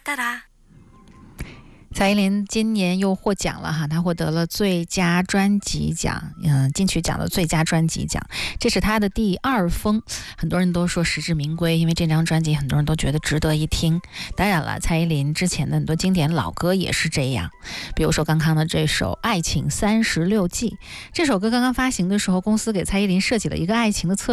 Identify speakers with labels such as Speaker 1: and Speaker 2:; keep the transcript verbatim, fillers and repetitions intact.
Speaker 1: 哒哒。
Speaker 2: 蔡依林今年又获奖了哈，她获得了最佳专辑奖，嗯，金曲奖的最佳专辑奖，这是她的第二封，很多人都说实至名归，因为这张专辑很多人都觉得值得一听。当然了，蔡依林之前的很多经典老歌也是这样，比如说刚刚的这首《爱情三十六计》，这首歌刚刚发行的时候，公司给蔡依林设计了一个爱情的策